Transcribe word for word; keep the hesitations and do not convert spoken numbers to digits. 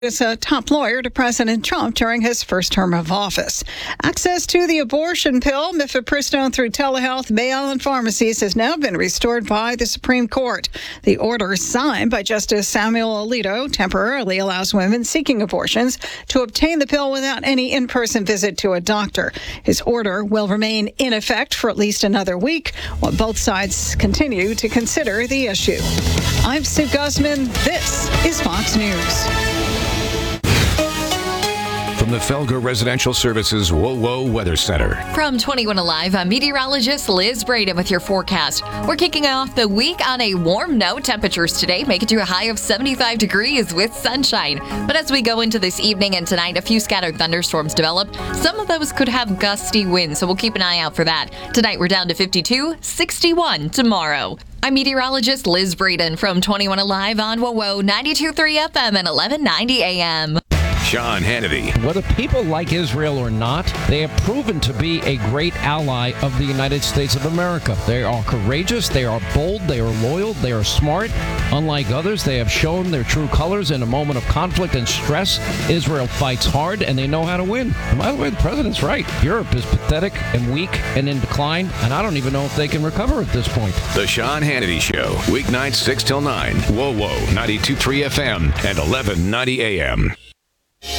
is a top lawyer to President Trump during his first term of office. Access to the abortion pill, mifepristone, through telehealth, mail, and pharmacies has now been restored by the Supreme Court. The order, signed by Justice Samuel Alito, temporarily allows women seeking abortions to obtain the pill without any in-person visit to a doctor. His order will remain in effect for at least another week, while both sides continue to consider the issue. I'm Sue Guzman. This is Fox News. From the Felger Residential Services WOWO Weather Center. From twenty-one Alive, I'm meteorologist Liz Braden with your forecast. We're kicking off the week on a warm note. Temperatures today make it to a high of seventy-five degrees with sunshine. But as we go into this evening and tonight, a few scattered thunderstorms develop. Some of those could have gusty winds, so we'll keep an eye out for that. Tonight, we're down to fifty-two, sixty-one tomorrow. I'm meteorologist Liz Braden from twenty-one Alive on WOWO ninety-two point three F M and eleven ninety A M. Sean Hannity. Whether people like Israel or not, they have proven to be a great ally of the United States of America. They are courageous, they are bold, they are loyal, they are smart. Unlike others, they have shown their true colors in a moment of conflict and stress. Israel fights hard, and they know how to win. And by the way, the president's right. Europe is pathetic and weak and in decline, and I don't even know if they can recover at this point. The Sean Hannity Show, weeknights six till nine. WOWO ninety-two point three F M and eleven ninety A M.